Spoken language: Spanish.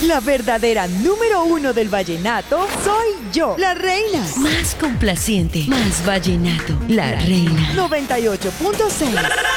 La verdadera número uno del vallenato soy yo, la reina. Más complaciente, más vallenato, la reina. 98.6